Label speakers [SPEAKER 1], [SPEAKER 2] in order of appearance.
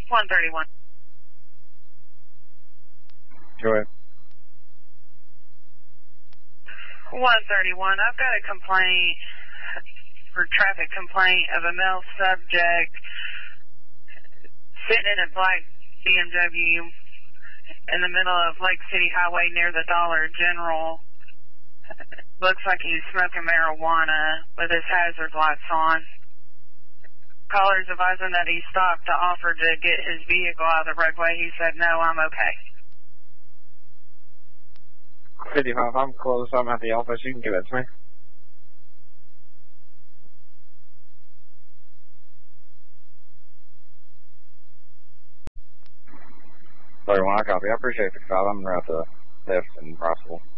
[SPEAKER 1] 131.
[SPEAKER 2] Go ahead.
[SPEAKER 1] 131. I've got a complaint, or traffic complaint of a male subject sitting in a black BMW in the middle of Lake City Highway near the Dollar General. Looks like he's smoking marijuana with his hazard lights on. Caller's advising that he stopped to offer to get his vehicle out of the roadway. He said, no, I'm okay.
[SPEAKER 2] 55, I'm close. I'm at the office. You can give it to me. 31, I copy. I appreciate 55. I'm going to route the theft and possible.